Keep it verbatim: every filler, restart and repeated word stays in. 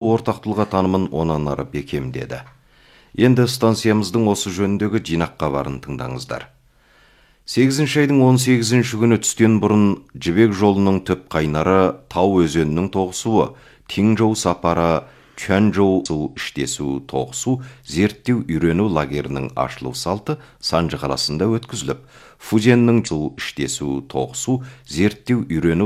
ортақ тұлға танымын онан ары бекемдеді. Енді станциямыздың осы жөніндегі жинақ хабарын тыңдаңыздар. сегізінші айдың он сегізінші күні түстен бұрын Жібек жолының түп қайнары Тау өзенінің тоғысуы, Теңжоу сапары, Чуанчжоу су іштесу тоғысу зерттеу үйрену лагерінің ашылу салты Санжы қаласында өткізіліп, Фузеннің су іштесу тоғысу зерттеу үйрену